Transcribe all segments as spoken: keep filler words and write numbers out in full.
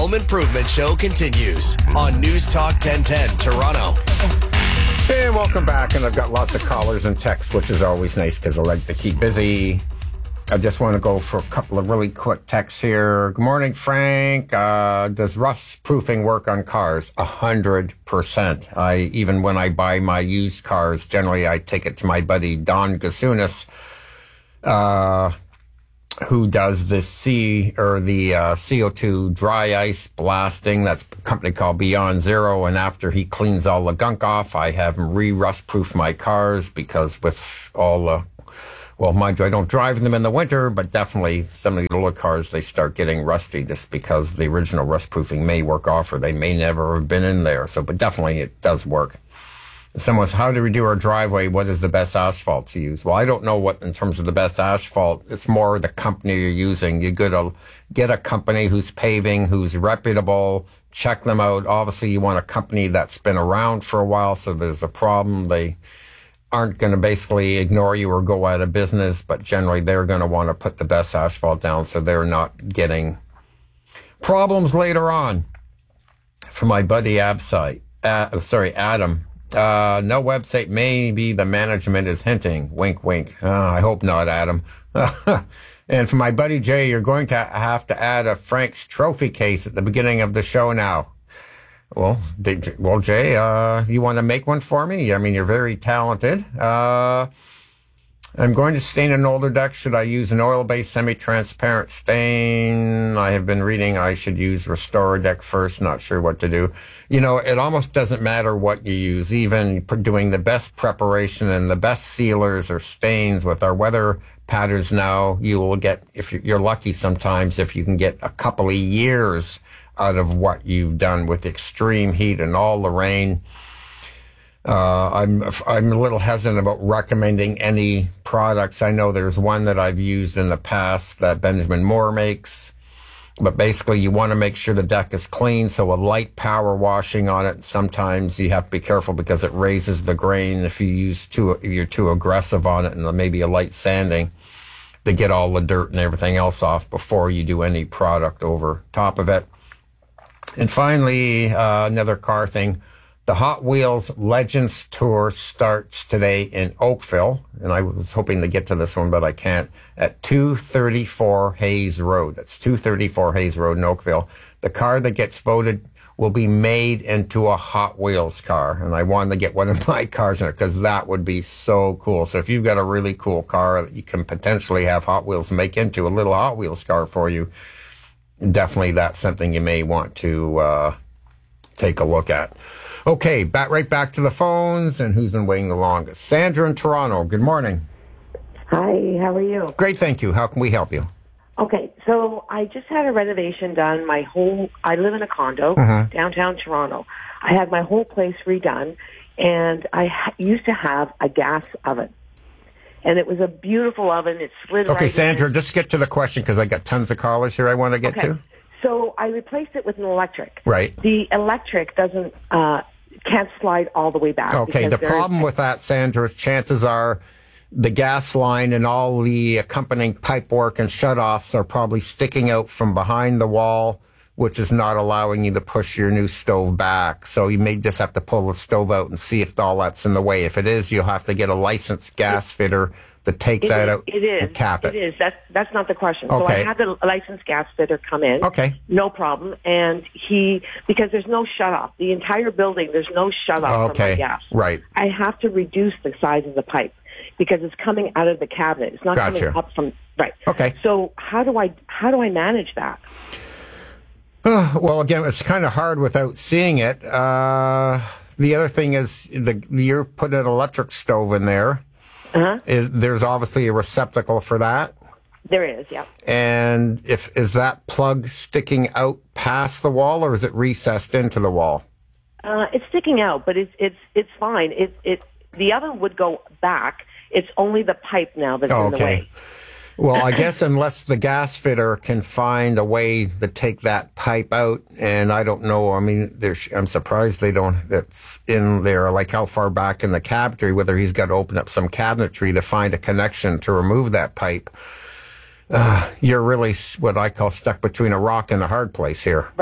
Home Improvement Show continues on News Talk ten ten Toronto. Hey, welcome back. And I've got lots of callers and texts, which is always nice because I like to keep busy. I just want to go for a couple of really quick texts here. Good morning, Frank. Uh, does rust proofing work on cars? A hundred percent. I even when I buy my used cars, generally I take it to my buddy Don Gasunas, uh, who does the C or the uh, C O two dry ice blasting. That's a company called Beyond Zero. And after he cleans all the gunk off, I have him re-rust proof my cars because with all the Well, mind you, I don't drive them in the winter, but definitely some of the older cars, they start getting rusty just because the original rust proofing may work off or they may never have been in there. So, but definitely it does work. Someone says, how do we do our driveway? What is the best asphalt to use? Well, I don't know what in terms of the best asphalt. It's more the company you're using. You gotta get a company who's paving, who's reputable, check them out. Obviously, you want a company that's been around for a while, so there's a problem. They aren't going to basically ignore you or go out of business, but generally they're going to want to put the best asphalt down so they're not getting problems later on. For my buddy Absite, uh, sorry, Adam, uh, no website, maybe the management is hinting. Wink, wink. Uh, I hope not, Adam. And for my buddy Jay, you're going to have to add a Frank's trophy case at the beginning of the show now. Well, did, well, Jay, uh, you want to make one for me? I mean, you're very talented. Uh, I'm going to stain an older deck. Should I use an oil-based semi-transparent stain? I have been reading I should use Restore Deck first. Not sure what to do. You know, it almost doesn't matter what you use. Even doing the best preparation and the best sealers or stains with our weather patterns now, you will get, if you're lucky sometimes, if you can get a couple of years out of what you've done with extreme heat and all the rain. Uh, I'm, I'm a little hesitant about recommending any products. I know there's one that I've used in the past that Benjamin Moore makes, but basically you want to make sure the deck is clean. So a light power washing on it. Sometimes you have to be careful because it raises the grain if you use too, if you're too aggressive on it, and maybe a light sanding to get all the dirt and everything else off before you do any product over top of it. And finally, uh, another car thing. The Hot Wheels Legends Tour starts today in Oakville. And I was hoping to get to this one, but I can't. At two thirty-four Hayes Road. That's two thirty-four Hayes Road in Oakville. The car that gets voted will be made into a Hot Wheels car. And I wanted to get one of my cars in it because that would be so cool. So if you've got a really cool car that you can potentially have Hot Wheels make into a little Hot Wheels car for you, definitely that's something you may want to uh, take a look at. Okay, back right back to the phones. And who's been waiting the longest? Sandra in Toronto. Good morning. Hi, how are you? Great, thank you. How can we help you? Okay, so I just had a renovation done. My whole, I live in a condo, uh-huh. downtown Toronto. I had my whole place redone, and I ha- used to have a gas oven. And it was a beautiful oven. It slid Okay, right Sandra, in. just get to the question because I got tons of callers here I want to get okay. to. So I replaced it with an electric. Right. The electric doesn't, uh, can't slide all the way back. Okay, the there problem is- with that, Sandra, chances are the gas line and all the accompanying pipe work and shutoffs are probably sticking out from behind the wall, which is not allowing you to push your new stove back. So you may just have to pull the stove out and see if all that's in the way. If it is, you'll have to get a licensed gas fitter to take It that is, out it is, and cap it. It is. That's, that's not the question. So Okay. I had the licensed gas fitter come in. Okay. No problem. And he, because there's no shut-off. The entire building, there's no shut-off Okay. for my gas. Right. I have to reduce the size of the pipe because it's coming out of the cabinet. It's not Gotcha. coming up from, right. Okay. So how do I, how do I manage that? Uh, well, again, it's kind of hard without seeing it. Uh, the other thing is the you're putting an electric stove in there. Uh-huh. Is there's obviously a receptacle for that. There is, yeah. And if is that plug sticking out past the wall or is it recessed into the wall? Uh, it's sticking out, but it's, it's, it's fine. It, it, the oven would go back. It's only the pipe now that's Oh, in the okay. way. Well, I guess unless the gas fitter can find a way to take that pipe out, and I don't know. I mean, there's, I'm surprised they don't. That's in there. Like how far back in the cabinetry, whether he's got to open up some cabinetry to find a connection to remove that pipe. Uh, you're really what I call stuck between a rock and a hard place here. Right.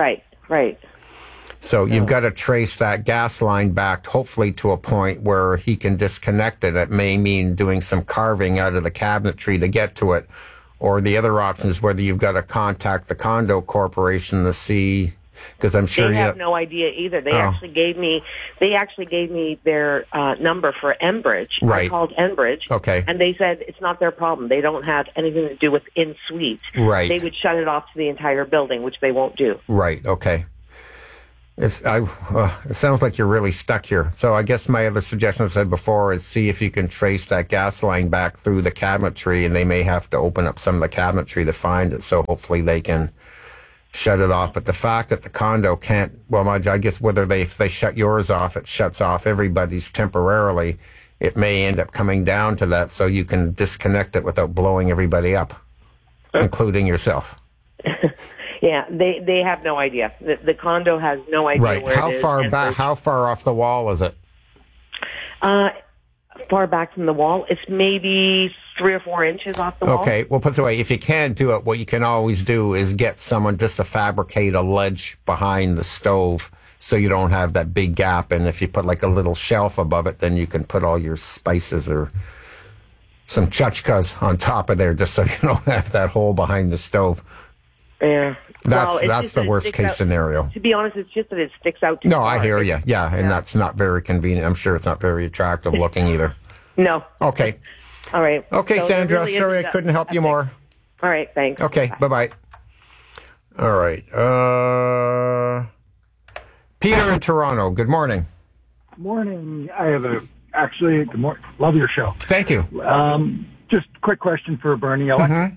Right. So you've got to trace that gas line back, hopefully to a point where he can disconnect it. It may mean doing some carving out of the cabinetry to get to it. Or the other option is whether you've got to contact the condo corporation to see, because I'm sure they you have no idea either. They Oh. actually gave me, they actually gave me their uh, number for Enbridge. Right. I called Enbridge. Okay. And they said it's not their problem. They don't have anything to do with in suite. Right. They would shut it off to the entire building, which they won't do. Right. Okay. It's, I, uh, it sounds like you're really stuck here. So I guess my other suggestion I said before is see if you can trace that gas line back through the cabinetry, and they may have to open up some of the cabinetry to find it. So hopefully they can shut it off. But the fact that the condo can't, well, I guess whether they, if they shut yours off, it shuts off everybody's temporarily. It may end up coming down to that, so you can disconnect it without blowing everybody up, including yourself. Yeah, they they have no idea. The, the condo has no idea Right. where How it is. far and back? for- How far off the wall is it? Uh, far back from the wall. It's maybe three or four inches off the wall. Okay. Well, put it away. If you can't do it, what you can always do is get someone just to fabricate a ledge behind the stove, so you don't have that big gap. And if you put like a little shelf above it, then you can put all your spices or some tchotchkes on top of there, just so you don't have that hole behind the stove. Yeah. That's Well, it's that's just the that it worst sticks case out- scenario. To be honest, it's just that it sticks out too No, far. I hear you. It's- Yeah, and yeah. that's not very convenient. I'm sure it's not very attractive looking either. No. Okay. All right. Okay, So there Sandra. really Sorry I isn't a- couldn't help you okay. more. All right. Thanks. Okay, bye-bye. All right. Uh, Peter in Toronto, good morning. Morning. I have a actually good morning. Love your show. Thank you. Um, just a quick question for Bernie. I'll- Mhm.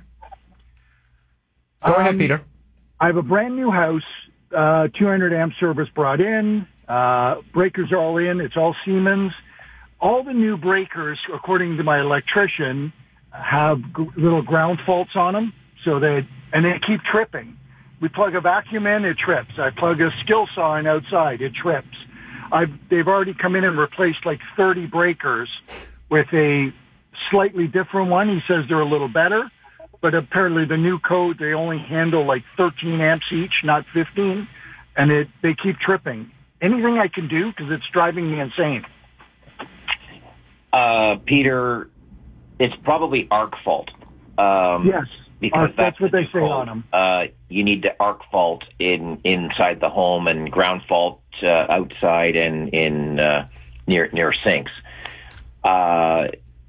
Go ahead, Um, Peter. I have a brand new house, uh, two hundred amp service brought in, uh, breakers are all in, it's all Siemens. All the new breakers, according to my electrician, have g- little ground faults on them, so they, and they keep tripping. We plug a vacuum in, it trips. I plug a skill saw in outside, it trips. I've, they've already come in and replaced like thirty breakers with a slightly different one. He says they're a little better. But apparently the new code, they only handle like thirteen amps each, not fifteen, and it they keep tripping. Anything I can do, because it's driving me insane. Uh, Peter, it's probably arc fault. Um, Yes, because arc, that's what the they new say code. on 'em. Uh, you need the arc fault in inside the home and ground fault uh, outside and in uh, near near sinks. Uh,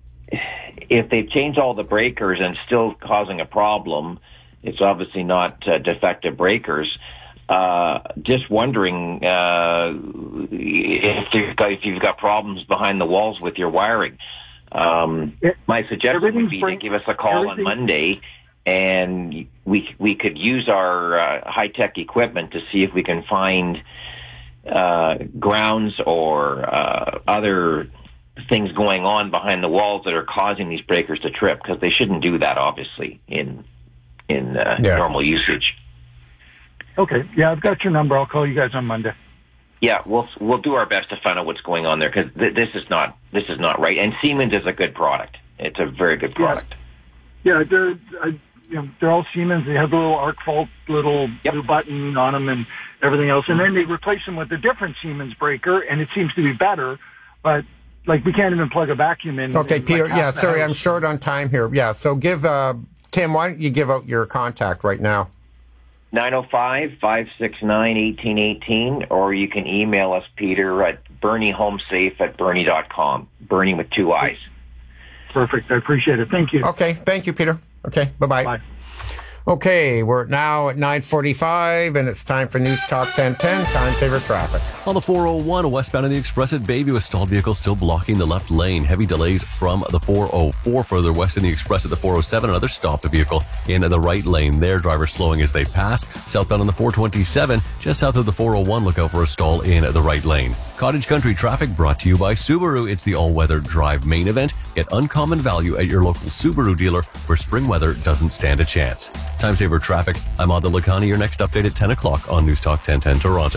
if they've changed all the breakers and still causing a problem, it's obviously not uh, defective breakers. Uh, just wondering uh, if you've got if you've got problems behind the walls with your wiring. Um, It- my suggestion would everything's be bring- to give us a call on everything- Monday, and we we could use our uh, high tech equipment to see if we can find uh, grounds or uh, other things going on behind the walls that are causing these breakers to trip, because they shouldn't do that, obviously, in in uh, Yeah. normal usage. Okay, yeah, I've got your number. I'll call you guys on Monday. Yeah, we'll we'll do our best to find out what's going on there, because th- this is not this is not right. And Siemens is a good product. It's a very good product. Yeah, they're I, you know they're all Siemens. They have the little arc fault, little Yep. blue button on them, and everything else. And then they replace them with a different Siemens breaker, and it seems to be better. But like we can't even plug a vacuum in. Okay, in, like, Peter. half Yeah, the sorry, house. I'm short on time here. Yeah, so give, uh, Tim, why don't you give out your contact right now? nine oh five, five six nine, one eight one eight, or you can email us, Peter, at berniehomesafe at bernie dot com. Bernie with two I's. Perfect. I appreciate it. Thank you. Okay, thank you, Peter. Okay, bye-bye. Bye. Okay, we're now at nine forty-five, and it's time for News Talk ten ten, Time Saver Traffic. On the four oh one, westbound in the Express at Bayview, a stalled vehicle still blocking the left lane. Heavy delays from the four oh four. Further west in the Express at the four oh seven, another stopped vehicle in the right lane. There, drivers slowing as they pass. Southbound on the four twenty-seven, just south of the four oh one, look out for a stall in the right lane. Cottage Country traffic brought to you by Subaru. It's the all-weather drive main event. Get uncommon value at your local Subaru dealer where spring weather doesn't stand a chance. Time Saver Traffic. I'm Adil Lakhani. Your next update at ten o'clock on News Talk ten ten Toronto.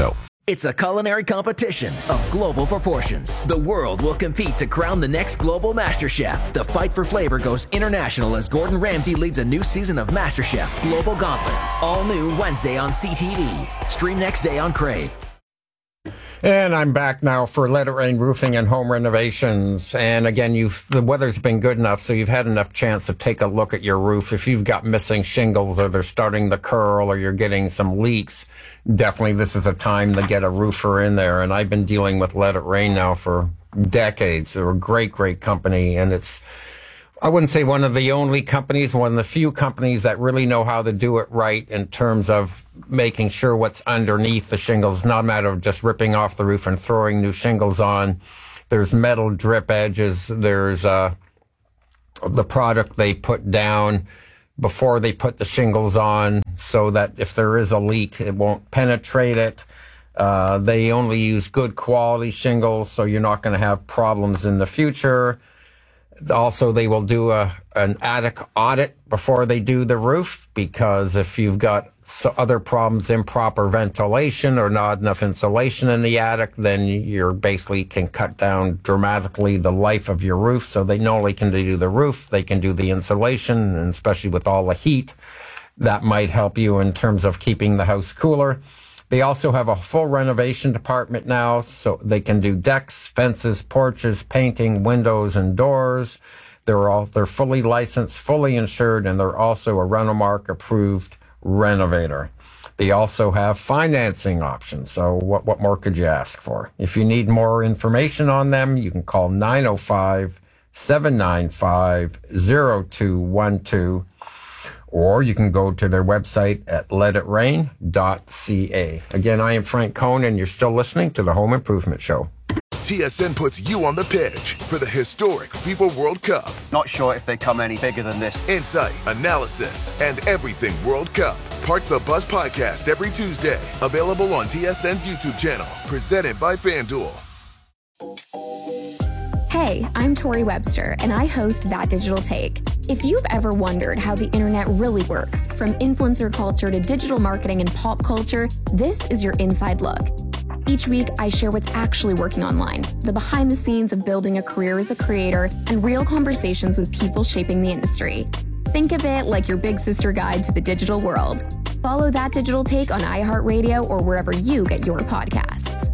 It's a culinary competition of global proportions. The world will compete to crown the next global Master Chef. The fight for flavor goes international as Gordon Ramsay leads a new season of Master Chef Global Gauntlet. All new Wednesday on C T V. Stream next day on Crave. And I'm back now for Let It Rain Roofing and Home Renovations. And again, you've, the weather's been good enough, so you've had enough chance to take a look at your roof. If you've got missing shingles or they're starting to curl or you're getting some leaks, definitely this is a time to get a roofer in there. And I've been dealing with Let It Rain now for decades. They're a great, great company. And it's, I wouldn't say one of the only companies, one of the few companies that really know how to do it right in terms of making sure what's underneath the shingles, not a matter of just ripping off the roof and throwing new shingles on. There's metal drip edges. There's uh, the product they put down before they put the shingles on so that if there is a leak, it won't penetrate it. Uh, they only use good quality shingles, so you're not going to have problems in the future. Also, they will do a an attic audit before they do the roof, because if you've got so other problems, improper ventilation or not enough insulation in the attic, then you're basically can cut down dramatically the life of your roof. So they not only can they do the roof, they can do the insulation, and especially with all the heat, that might help you in terms of keeping the house cooler. They also have a full renovation department now, so they can do decks, fences, porches, painting, windows, and doors. They're all they're fully licensed, fully insured, and they're also a Renomark approved renovator. They also have financing options. So what what more could you ask for? If you need more information on them, you can call nine oh five, seven nine five, oh two one two. Or you can go to their website at let it rain dot c a. Again, I am Frank Cohn, and you're still listening to the Home Improvement Show. T S N puts you on the pitch for the historic FIFA World Cup. Not sure if they come any bigger than this. Insight, analysis, and everything World Cup. Park the Bus podcast every Tuesday. Available on T S N's YouTube channel. Presented by FanDuel. Hey, I'm Tori Webster, and I host That Digital Take. If you've ever wondered how the internet really works, from influencer culture to digital marketing and pop culture, this is your inside look. Each week, I share what's actually working online, the behind the scenes of building a career as a creator, and real conversations with people shaping the industry. Think of it like your big sister guide to the digital world. Follow That Digital Take on iHeartRadio or wherever you get your podcasts.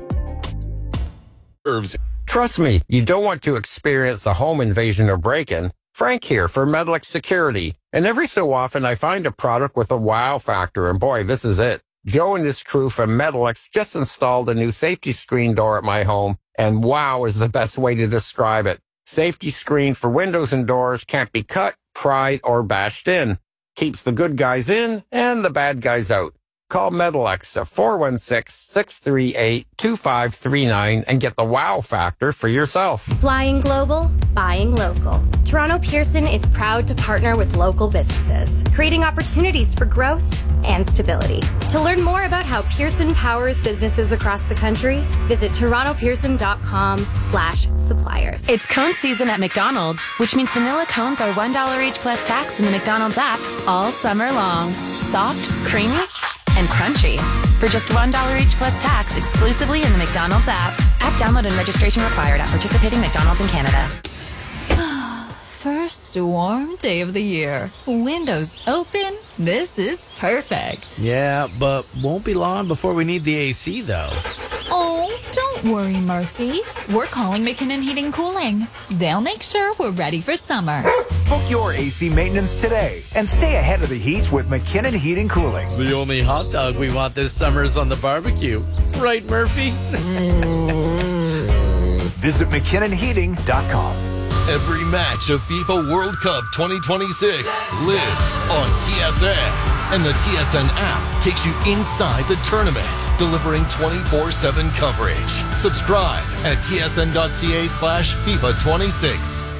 Trust me, you don't want to experience a home invasion or break-in. Frank here for Medlex Security. And every so often I find a product with a wow factor, and boy, this is it. Joe and his crew from Medlex just installed a new safety screen door at my home, and wow is the best way to describe it. Safety screen for windows and doors can't be cut, pried, or bashed in. Keeps the good guys in and the bad guys out. Call Medlex at four one six, six three eight, two five three nine and get the wow factor for yourself. Flying global, buying local. Toronto Pearson is proud to partner with local businesses, creating opportunities for growth and stability. To learn more about how Pearson powers businesses across the country, visit toronto pearson dot com slash suppliers. It's cone season at McDonald's, which means vanilla cones are one dollar each plus tax in the McDonald's app all summer long. Soft, creamy, and crunchy. For just one dollar each plus tax exclusively in the McDonald's app. App download and registration required at participating McDonald's in Canada. First warm day of the year. Windows open. This is perfect. Yeah, but won't be long before we need the A C, though. Oh, don't worry, Murphy. We're calling McKinnon Heating Cooling. They'll make sure we're ready for summer. Book your A C maintenance today and stay ahead of the heat with McKinnon Heating Cooling. The only hot dog we want this summer is on the barbecue. Right, Murphy? Visit mckinnon heating dot com. Every match of FIFA World Cup twenty twenty-six lives on T S N. And the T S N app takes you inside the tournament, delivering twenty-four seven coverage. Subscribe at tsn.ca slash FIFA 26.